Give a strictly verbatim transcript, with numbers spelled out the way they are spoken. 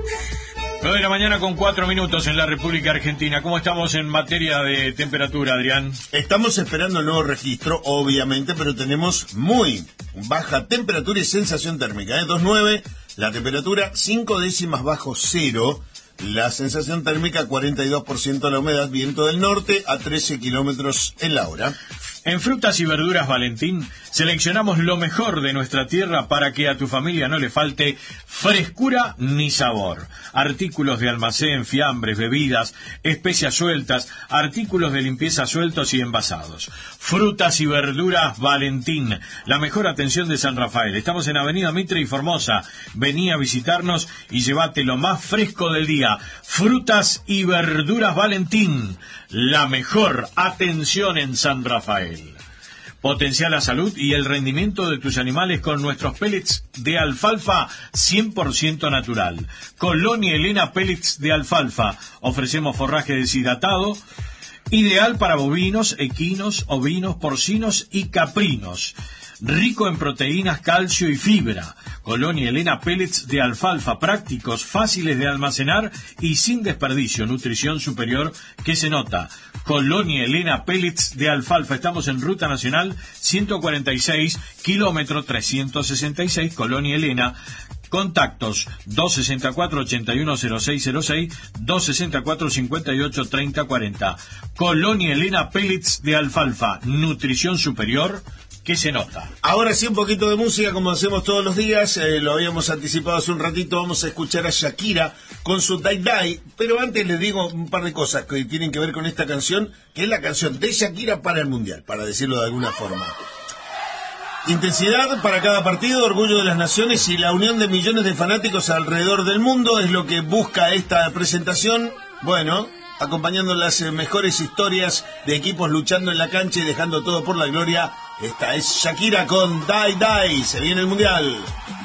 nueve de la mañana con cuatro minutos en la República Argentina. ¿Cómo estamos en materia de temperatura, Adrián? Estamos esperando el nuevo registro, obviamente, pero tenemos muy baja temperatura y sensación térmica. ¿eh? dos nueve, la temperatura cinco décimas bajo cero. La sensación térmica cuarenta y dos por ciento, la humedad, viento del norte a trece kilómetros en la hora. En Frutas y Verduras Valentín seleccionamos lo mejor de nuestra tierra para que a tu familia no le falte frescura ni sabor. Artículos de almacén, fiambres, bebidas, especias sueltas, artículos de limpieza sueltos y envasados. Frutas y Verduras Valentín, la mejor atención de San Rafael. Estamos en Avenida Mitre y Formosa. Vení a visitarnos y llévate lo más fresco del día. Frutas y Verduras Valentín, la mejor atención en San Rafael. Potencia la salud y el rendimiento de tus animales con nuestros pellets de alfalfa cien por ciento natural. Colonia Elena Pellets de alfalfa. Ofrecemos forraje deshidratado, ideal para bovinos, equinos, ovinos, porcinos y caprinos. Rico en proteínas, calcio y fibra. Colonia Elena Pellets de alfalfa, prácticos, fáciles de almacenar y sin desperdicio. Nutrición superior que se nota. Colonia Elena Pellets de alfalfa. Estamos en Ruta Nacional ciento cuarenta y seis, kilómetro trescientos sesenta y seis, Colonia Elena. Contactos dos sesenta y cuatro, ochenta y uno cero seis cero seis, dos sesenta y cuatro, cincuenta y ocho, treinta cuarenta. Colonia Elena Pellets de alfalfa. Nutrición superior que se nota. Ahora sí, un poquito de música como hacemos todos los días, eh, lo habíamos anticipado hace un ratito. Vamos a escuchar a Shakira con su Die Die, pero antes les digo un par de cosas que tienen que ver con esta canción, que es la canción de Shakira para el Mundial, para decirlo de alguna forma. Intensidad para cada partido, orgullo de las naciones y la unión de millones de fanáticos alrededor del mundo es lo que busca esta presentación. Bueno, acompañando las eh, mejores historias de equipos luchando en la cancha y dejando todo por la gloria. Esta es Shakira con Die Die. Se viene el Mundial.